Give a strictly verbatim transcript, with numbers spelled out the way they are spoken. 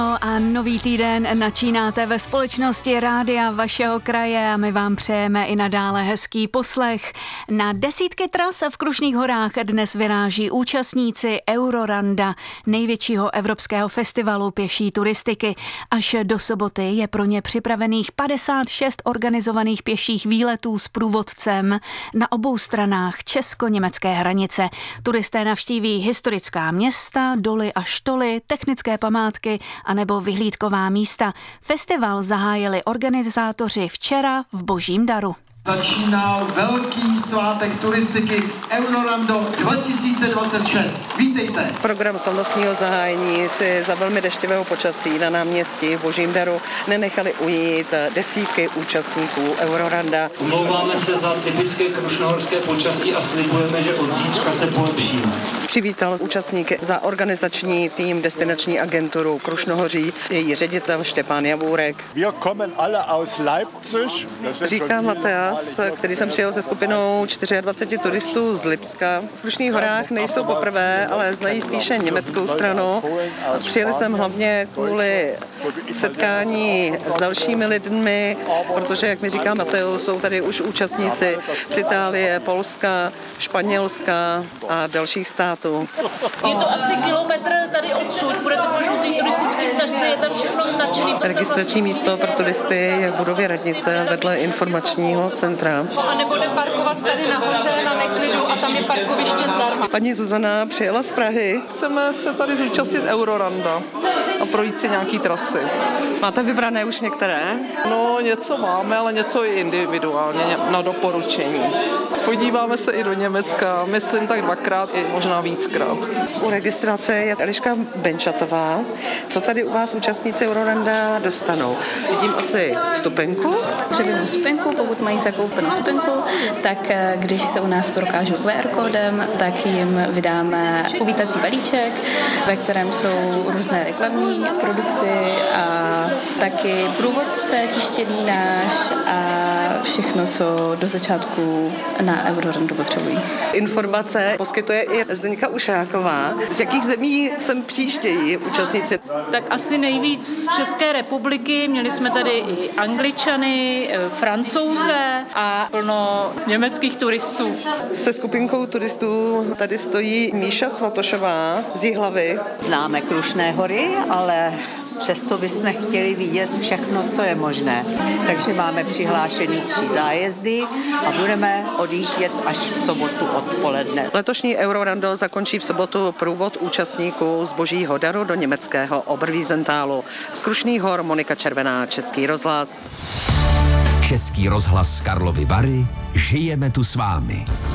A nový týden načínáte ve společnosti rádia vašeho kraje a my vám přejeme i nadále hezký poslech. Na desítky tras v Krušných horách dnes vyráží účastníci Euroranda, největšího evropského festivalu pěší turistiky. Až do soboty je pro ně připravených padesát šest organizovaných pěších výletů s průvodcem na obou stranách česko-německé hranice. Turisté navštíví historická města, doly a štoly, technické památky a nebo vyhlídková místa. Festival zahájili organizátoři včera v Božím daru. Začínal velký svátek turistiky Eurorando dva tisíce dvacet šest. Vítejte. Program slavnostního zahájení si za velmi deštivého počasí na náměstí v Božím daru nenechali ujít desítky účastníků Euroranda. Omlouváme se za typické krušnohorské počasí a slibujeme, že od zítřka se polepšíme. Přivítal účastníky za organizační tým destinační agenturu Krušnohoří její ředitel Štěpán Javůrek. Wir kommen alle aus Leipzig. Říká Matea, který jsem přijel se skupinou dvacet čtyři turistů z Lipska. V Krušných horách nejsou poprvé, ale znají spíše německou stranu. Přijeli jsem hlavně kvůli setkání s dalšími lidmi, protože, jak mi říká Mateo, jsou tady už účastníci z Itálie, Polska, Španělska a dalších států. Je to asi kilometr tady odsud, budete po žlutý turistický značce, je tam všechno značený. Registrační místo pro turisty je v budově radnice vedle informačního centra. A nebo jde parkovat tady nahoře na Neklidu a tam je parkoviště zdarma. Paní Zuzana přijela z Prahy. Chceme se tady zúčastnit Euroranda a projít si nějaký trasy. Máte vybrané už některé? No, něco máme, ale něco i individuálně na doporučení. Podíváme se i do Německa, myslím tak dvakrát, i možná víckrát. U registrace je Eliška Benčatová. Co tady u vás účastníci Euroranda dostanou? Vidím asi vstupenku. Převědnou vstupenku, pokud mají zakoupenou vstupenku, tak když se u nás prokážou Q R kódem, tak jim vydáme uvítací balíček, ve kterém jsou různé reklamní produkty a taky průvodce tištěný náš a všechno, co do začátku na Eurorandu potřebují. Informace poskytuje i Zdeňka Ušáková. Z jakých zemí sem příštějí účastníci? Tak asi nejvíc z České republiky, měli jsme tady i Angličany, Francouze a plno německých turistů. Se skupinkou turistů tady stojí Míša Svatošová z Jihlavy. Známe Krušné hory, ale přesto bychom chtěli vidět všechno, co je možné. Takže máme přihlášený tři zájezdy a budeme odjíždět až v sobotu odpoledne. Letošní Eurorando zakončí v sobotu průvod účastníků z Božího daru do německého Oberwiesentálu. Z Krušných hor Monika Červená, Český rozhlas. Český rozhlas Karlovy Vary, žijeme tu s vámi.